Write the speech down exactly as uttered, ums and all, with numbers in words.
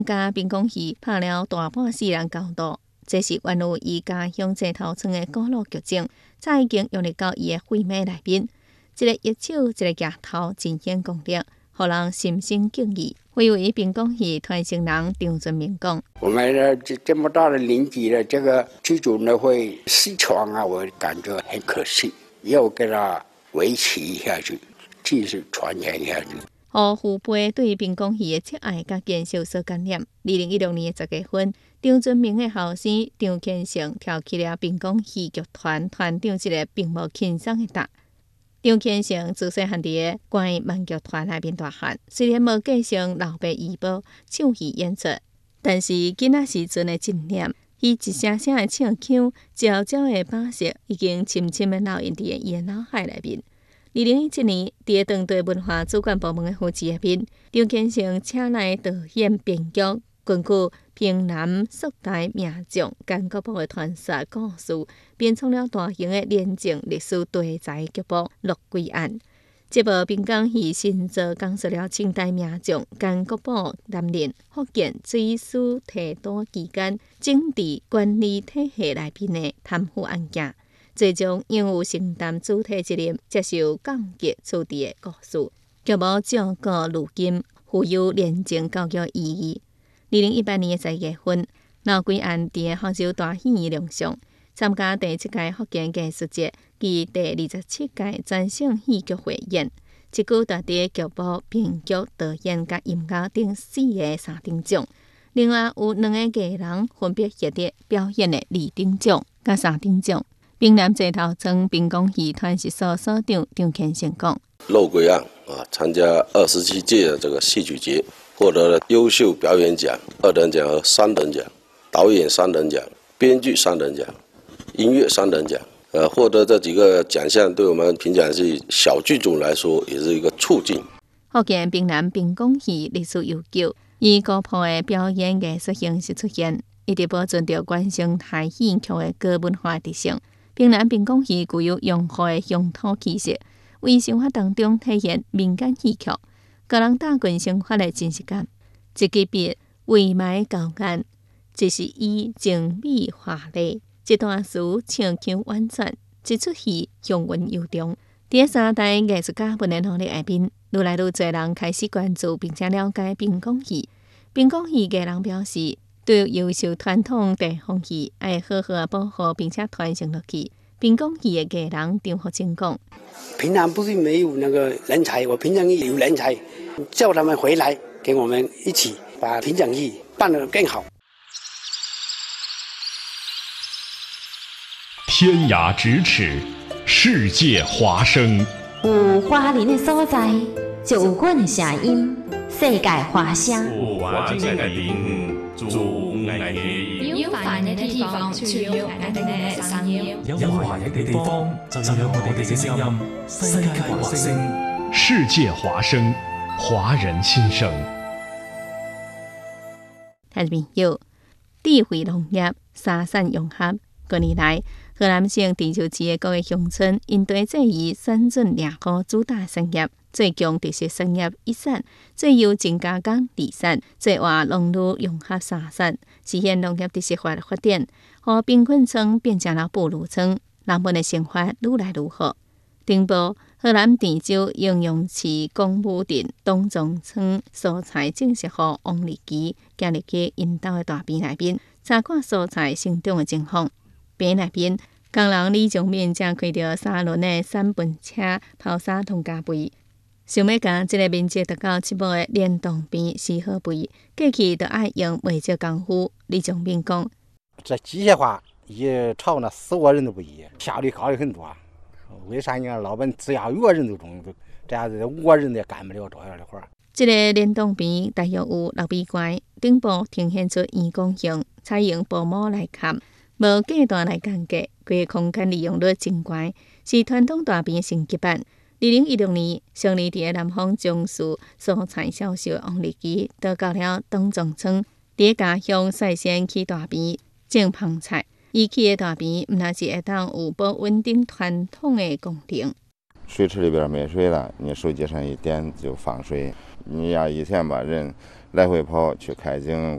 甲兵工戏拍了大半世人高度，这是源于伊家乡这头村的古老剧情，早已经用入到伊的绘马内面。一个一手，一个夹头，尽显功力，互人心生敬意。会为兵工戏传承人张尊明讲： 我们呢这这么大的年纪了，这个剧组呢会失传啊，我感觉很可惜，要给它维持下去，继续传承下去。 互父辈对兵工戏的热爱甲坚守所感染。二零一六年的十月份，张尊明的后生张建成挑起了兵工戏剧团团长这个并无轻松的担。张建成自细汉伫个关于慢剧团内面大汉，虽然无继承老爸遗宝唱戏演出，但是囡仔时阵的经验，伊一声声的唱腔、招招的把式，已经深深的烙印伫伊的脑海内面。二零一七年，伫个当地文化主管部门的会议内面，张建成请来导演编剧，根据屏南朔台名将甘国宝的传说故事，编创了大型的廉政历史题材剧目《陆龟案》。这部兵工戏新作讲述了清代名将甘国宝担任福建水师提督期间政治管理体系内面的贪腐案件，最终因有承担主体责任、接受降级处理的故事。剧目照顾如今，富有廉政教育意义。二零一八年的十月份，陆龟案伫个福州大戏院亮相，参加第七届福建艺术节暨第二十七届专省戏剧汇演，一举夺得剧目、编剧、导演甲音乐等四个三等奖。另外有两个艺人分别获得表演的二等奖甲三等奖。屏南这头村兵工戏团是所所长张建成讲： 陆龟案啊，参加二十七届的这个戏曲节。获得了优秀表演奖、二等奖和三等奖，导演三等奖，编剧三等奖，音乐三等奖。呃，获得这几个奖项，对我们平常是小剧组来说，也是一个促进。 福建屏南兵工戏历史悠久，以古朴的表演艺术形式出现，一直保存着原生态戏曲的高文化特性。屏南兵工戏具有浓厚的乡土气息，为生活当中体现民间戏曲。个人打滚生活的真实感，一支笔为埋高眼，一是以静美华丽，一段词唱腔婉转，一出戏雄浑悠长。伫三代艺术家们的努力下面，愈来愈多人开始关注并且了解兵工戏。兵工戏艺人表示，对优秀传统地方戏爱好好保护并且传承落去。兵工戏的艺人张福清讲： 平常不是没有那个人才，我平常也有人才，叫他们回来给我们一起把平常戏办得更好。 天涯咫尺，世界华声。 有华人的所在，就有阮的声音。世界华声。 有华境的地方，就有爱的有繁荣的地方，就有爱的声音。 有華人嘅地方，就有我哋嘅聲音。世界華聲， 世界華聲，華人心聲。 聽眾朋友，智慧農業、沙sản融合，近年來，河南省鄭州市的各個鄉村因對這以產準良好主打產業。最強特色產業一產，最優精加工二產，最活農漁融合三產，實現農業特色化的發展，和貧困村變成了富裕村，人們的生活愈來愈好。頂部河南鄭州應用市公務鎮東莊村蔬菜種植戶王立基，行入去因兜的大邊內邊，查看蔬菜生長的情況。邊內邊，工人李宗敏正開着三輪的三輪車拋沙同加肥。想要將這個面積達到七畵的連動邊四合肥，過去都愛用未少功夫。李宗敏講： 這機械化也超那死活人都不易，效率高了很多。為啥呢？老板只要一個人都中，這樣子五個人也幹不了這樣的活。 這個連動邊大約有六米高，頂部呈現出圓拱形，採用薄膜來蓋，無隔斷來間隔，規個空間利用率真高，是傳統大邊升級版。二零一六年，成立伫南方從事蔬菜銷售的王立基，到到了東莊村，伫家鄉率先起大邊種香菜。伊起的大邊，毋但是會當有保穩定傳統的功能。 水池裏邊沒水了，你手機上一點就放水。你要一天把人來回跑去開井